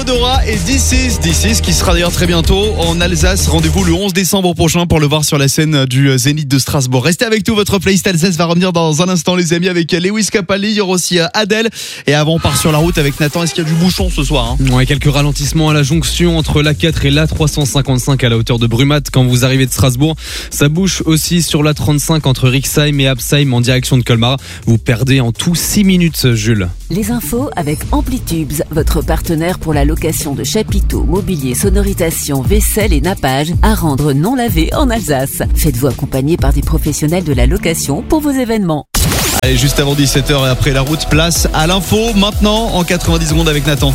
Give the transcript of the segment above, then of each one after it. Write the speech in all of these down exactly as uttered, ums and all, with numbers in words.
Theodora et This Is This Is qui sera d'ailleurs très bientôt en Alsace. Rendez-vous le onze décembre prochain pour le voir sur la scène du Zénith de Strasbourg. Restez avec nous, votre playlist Alsace va revenir dans un instant les amis avec Lewis Capaldi, il y aura aussi Adèle. Et avant on part sur la route avec Nathan. Est-ce qu'il y a du bouchon ce soir hein Ouais, quelques ralentissements à la jonction entre l'A quatre et l'A trois cent cinquante-cinq à la hauteur de Brumat quand vous arrivez de Strasbourg. Ça bouge aussi sur l'A trente-cinq entre Rixheim et Absheim en direction de Colmar. Vous perdez en tout six minutes, Jules. Les infos avec Amplitubes, votre partenaire pour la location de chapiteaux, mobilier, sonorisation, vaisselle et nappage à rendre non lavé en Alsace. Faites-vous accompagner par des professionnels de la location pour vos événements. Allez, juste avant dix-sept heures et après la route, place à l'info maintenant en quatre-vingt-dix secondes avec Nathan.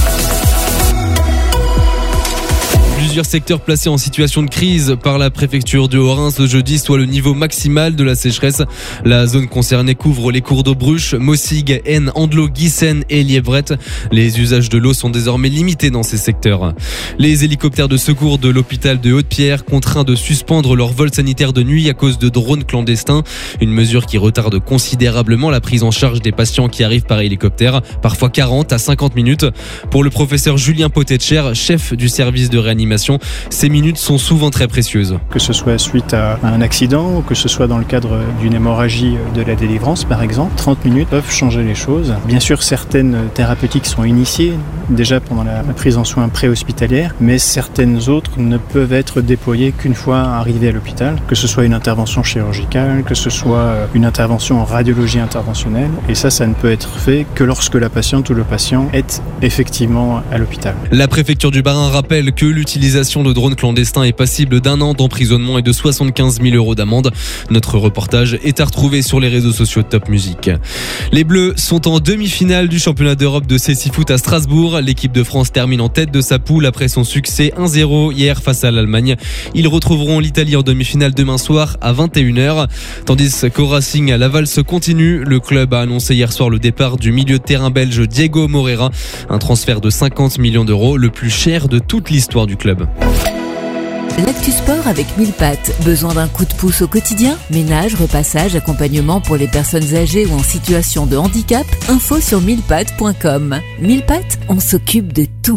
Plusieurs secteurs placés en situation de crise par la préfecture du Haut-Rhin ce jeudi, soit le niveau maximal de la sécheresse. La zone concernée couvre les cours d'eau Bruche, Mossig, Aisne, Andlau, Guissen et Lièvrette. Les usages de l'eau sont désormais limités dans ces secteurs. Les hélicoptères de secours de l'hôpital de Haute-Pierre contraints de suspendre leur vol sanitaire de nuit à cause de drones clandestins. Une mesure qui retarde considérablement la prise en charge des patients qui arrivent par hélicoptère, parfois quarante à cinquante minutes. Pour le professeur Julien Potetcher, chef du service de réanimation, ces minutes sont souvent très précieuses. Que ce soit suite à un accident ou que ce soit dans le cadre d'une hémorragie de la délivrance par exemple, trente minutes peuvent changer les choses. Bien sûr, certaines thérapeutiques sont initiées déjà pendant la prise en soins pré-hospitalière, mais certaines autres ne peuvent être déployées qu'une fois arrivées à l'hôpital, que ce soit une intervention chirurgicale, que ce soit une intervention en radiologie interventionnelle, et ça, ça ne peut être fait que lorsque la patiente ou le patient est effectivement à l'hôpital. La préfecture du Bas-Rhin rappelle que l'utilisation de drones clandestins est passible d'un an d'emprisonnement et de soixante-quinze mille euros d'amende. Notre reportage est à retrouver sur les réseaux sociaux de Top Music. Les Bleus sont en demi-finale du championnat d'Europe de cécifoot à Strasbourg. L'équipe de France termine en tête de sa poule après son succès un zéro hier face à l'Allemagne. Ils retrouveront l'Italie en demi-finale demain soir à vingt et une heures. Tandis qu'au Racing, la valse continue. Le club a annoncé hier soir le départ du milieu de terrain belge Diego Moreira. Un transfert de cinquante millions d'euros, le plus cher de toute l'histoire du club. L'actu sport avec mille pattes. Besoin d'un coup de pouce au quotidien? Ménage, repassage, accompagnement pour les personnes âgées ou en situation de handicap? Info sur mille pattes point com. mille pattes, on s'occupe de tout.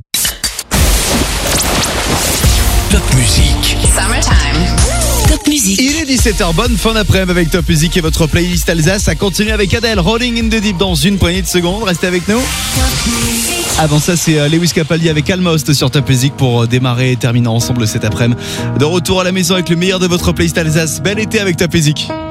Top Music. Summertime. Top Music. Il est dix-sept heures, bonne fin d'après-midi avec Top Music et votre playlist Alsace. Ça continue avec Adèle, Rolling in the Deep dans une poignée de secondes. Restez avec nous. Avant ça, c'est Lewis Capaldi avec Almost sur Top Music pour démarrer et terminer ensemble cet après-midi. De retour à la maison avec le meilleur de votre playlist Alsace. Bel été avec Top Music.